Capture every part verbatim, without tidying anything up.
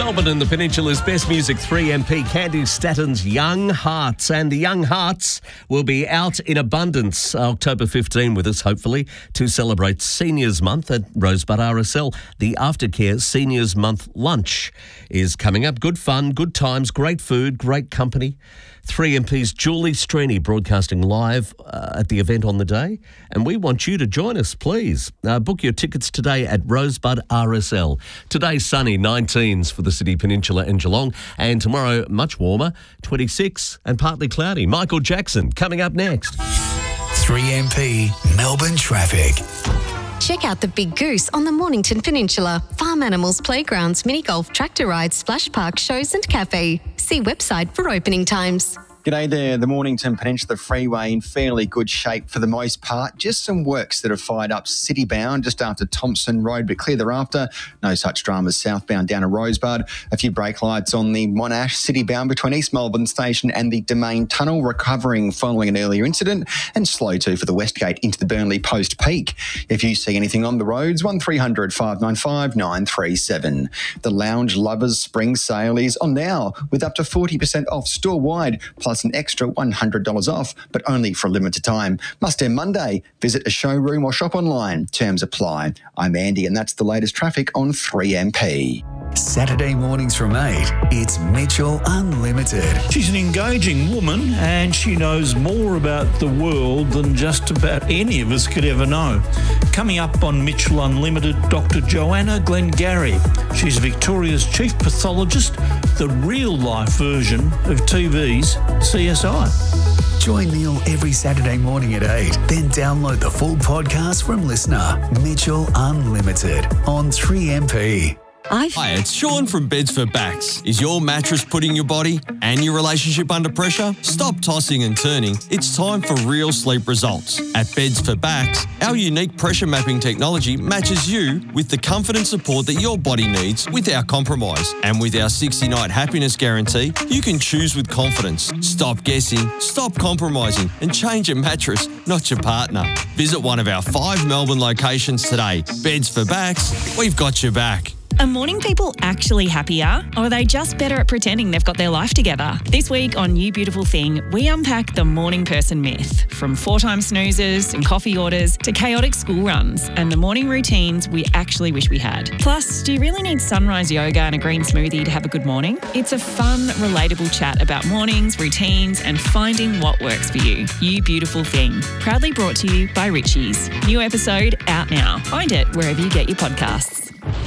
Melbourne and the Peninsula's best music, three M P, Candy Statton's Young Hearts. And the Young Hearts will be out in abundance October fifteenth with us, hopefully, to celebrate Seniors Month at Rosebud R S L. The Aftercare Seniors Month lunch is coming up. Good fun, good times, great food, great company. three M P's Julie Strini broadcasting live uh, at the event on the day. And we want you to join us, please. Uh, book your tickets today at Rosebud R S L. Today, sunny, nineteens for the City Peninsula and Geelong. And tomorrow, much warmer, twenty-six and partly cloudy. Michael Jackson coming up next. three M P Melbourne traffic. Check out the Big Goose on the Mornington Peninsula. Farm animals, playgrounds, mini golf, tractor rides, splash park, shows and cafe. See website for opening times. G'day there, the Mornington Peninsula Freeway in fairly good shape for the most part. Just some works that have fired up city-bound just after Thompson Road, but clear thereafter. No such dramas southbound down to Rosebud. A few brake lights on the Monash city-bound between East Melbourne Station and the Domain Tunnel, recovering following an earlier incident, and slow too for the Westgate into the Burnley Post Peak. If you see anything on the roads, one three hundred, five nine five, nine three seven. The Lounge Lovers Spring Sale is on now with up to forty percent off store-wide, plus an extra one hundred dollars off, but only for a limited time. Must end Monday. Visit a showroom or shop online. Terms apply. I'm Andy, and that's the latest traffic on three M P. Saturday mornings from eight, it's Mitchell Unlimited. She's an engaging woman and she knows more about the world than just about any of us could ever know. Coming up on Mitchell Unlimited, Doctor Joanna Glengarry. She's Victoria's chief pathologist, the real-life version of T V's C S I. Join Neil every Saturday morning at eight. Then download the full podcast from Listener. Mitchell Unlimited on three M P. I've... Hi, it's Sean from Beds for Backs. Is your mattress putting your body and your relationship under pressure? Stop tossing and turning. It's time for real sleep results. At Beds for Backs, our unique pressure mapping technology matches you with the comfort and support that your body needs without compromise. And with our sixty-night happiness guarantee, you can choose with confidence. Stop guessing, stop compromising, and change your mattress, not your partner. Visit one of our five Melbourne locations today. Beds for Backs, we've got your back. Are morning people actually happier, or are they just better at pretending they've got their life together? This week on You Beautiful Thing, we unpack the morning person myth, from four-time snoozers and coffee orders to chaotic school runs and the morning routines we actually wish we had. Plus, do you really need sunrise yoga and a green smoothie to have a good morning? It's a fun, relatable chat about mornings, routines, and finding what works for you. You Beautiful Thing, proudly brought to you by Richie's. New episode out now. Find it wherever you get your podcasts.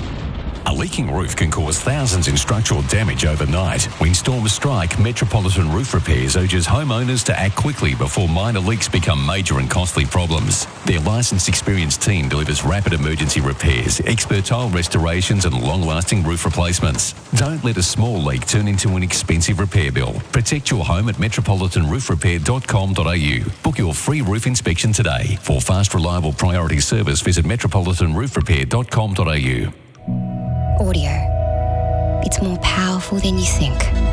A leaking roof can cause thousands in structural damage overnight. When storms strike, Metropolitan Roof Repairs urges homeowners to act quickly before minor leaks become major and costly problems. Their licensed, experienced team delivers rapid emergency repairs, expert tile restorations and long-lasting roof replacements. Don't let a small leak turn into an expensive repair bill. Protect your home at metropolitan roof repair dot com dot a u. Book your free roof inspection today. For fast, reliable priority service, visit metropolitan roof repair dot com dot a u. Audio. It's more powerful than you think.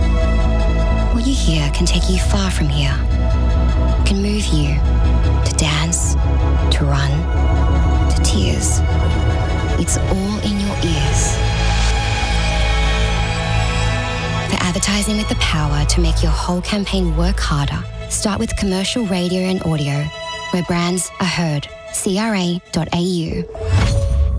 What you hear can take you far from here. It can move you to dance, to run, to tears. It's all in your ears. For advertising with the power to make your whole campaign work harder, start with commercial radio and audio, where brands are heard. C R A dot A U.